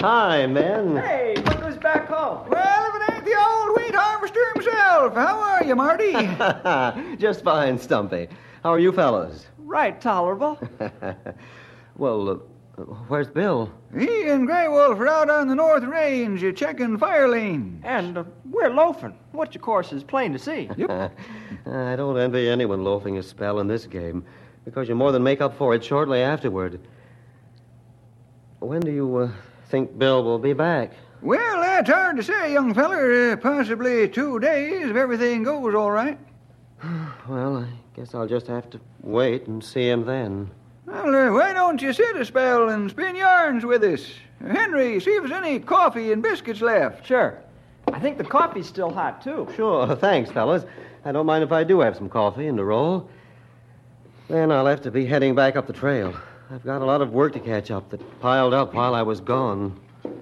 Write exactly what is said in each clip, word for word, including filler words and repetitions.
Hi, men. Hey, look who's back home. Well, if it ain't the old wheat harvester himself. How are you, Marty? Just fine, Stumpy. How are you fellows? Right, tolerable. Well, uh, where's Bill? He and Grey Wolf are out on the North Range uh, checking fire lanes. And uh, we're loafing, which, of course, is plain to see. Yep. I don't envy anyone loafing a spell in this game, because you more than make up for it shortly afterward. When do you uh, think Bill will be back? Well, that's hard to say, young feller. Uh, possibly two days if everything goes all right. Well, I guess I'll just have to wait and see him then. Well, uh, why don't you sit a spell and spin yarns with us? Uh, Henry, see if there's any coffee and biscuits left. Sure. I think the coffee's still hot, too. Sure, thanks, fellas. I don't mind if I do have some coffee and a roll. Then I'll have to be heading back up the trail. I've got a lot of work to catch up that piled up while I was gone.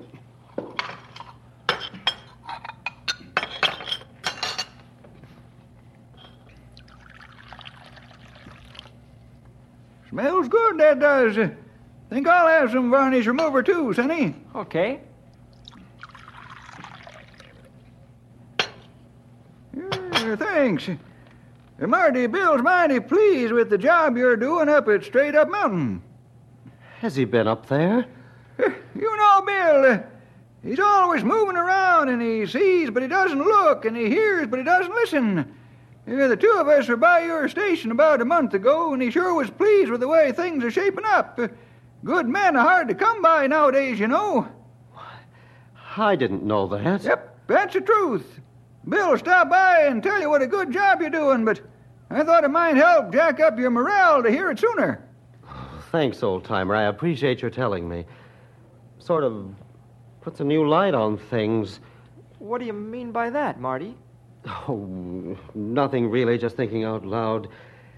Smells good, that does. Uh, think I'll have some varnish remover, too, Sonny. Okay. Uh, thanks. Uh, Marty, Bill's mighty pleased with the job you're doing up at Straight Up Mountain. Has he been up there? Uh, you know, Bill, uh, he's always moving around, and he sees, but he doesn't look, and he hears, but he doesn't listen. Yeah, the two of us were by your station about a month ago, and he sure was pleased with the way things are shaping up. Uh, good men are hard to come by nowadays, you know. I didn't know that. Yep, that's the truth. Bill stopped by and tell you what a good job you're doing, but I thought it might help jack up your morale to hear it sooner. Thanks, old-timer. I appreciate your telling me. Sort of puts a new light on things. What do you mean by that, Marty? Oh, nothing really, just thinking out loud.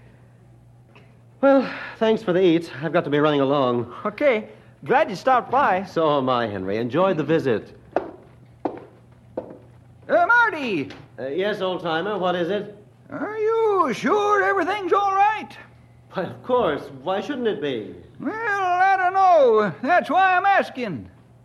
Well, thanks for the eats. I've got to be running along. Okay. Glad you stopped by. So am I, Henry. Enjoyed the visit. Uh, Marty! Uh, yes, old-timer, what is it? Are you sure everything's all right? Why, of course. Why shouldn't it be? Well, I don't know. That's why I'm asking.